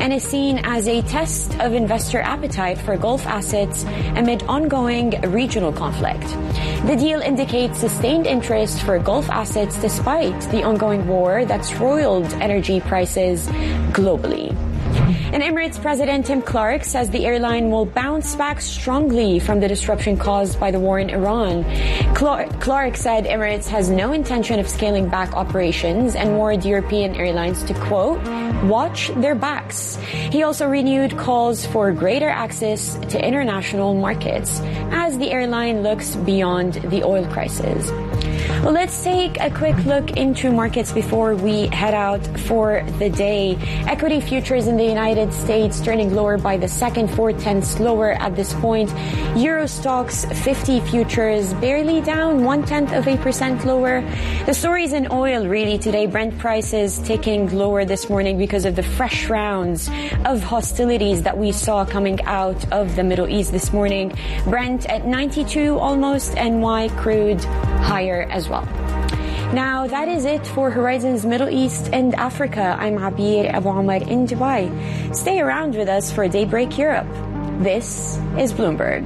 and is seen as a test of investor appetite for Gulf assets amid ongoing regional conflict. The deal indicates sustained interest for Gulf assets despite the ongoing war that's roiled energy prices globally. And Emirates President Tim Clark says the airline will bounce back strongly from the disruption caused by the war in Iran. Clark said Emirates has no intention of scaling back operations and warned European airlines to, quote, watch their backs. He also renewed calls for greater access to international markets as the airline looks beyond the oil crisis. Well, let's take a quick look into markets before we head out for the day. Equity futures in the United States turning lower by the second, 4/10 lower at this point. Euro Stoxx 50 futures barely down 0.1% lower. The stories in oil really today. Brent prices ticking lower this morning because of the fresh rounds of hostilities that we saw coming out of the Middle East this morning. Brent at 92 almost, NY crude higher as well. Now, that is it for Horizons Middle East and Africa. I'm Abir Abu Omar in Dubai. Stay around with us for Daybreak Europe. This is Bloomberg.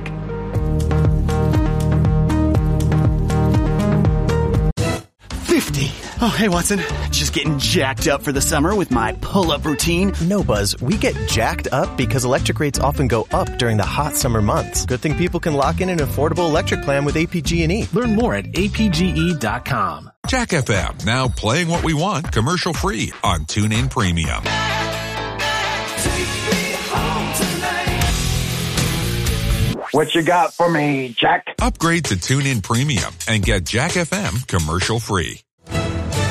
Oh, hey, Watson. Just getting jacked up for the summer with my pull-up routine. No, Buzz. We get jacked up because electric rates often go up during the hot summer months. Good thing people can lock in an affordable electric plan with APG&E. Learn more at apge.com. Jack FM, now playing what we want commercial-free on TuneIn Premium. What you got for me, Jack? Upgrade to TuneIn Premium and get Jack FM commercial-free.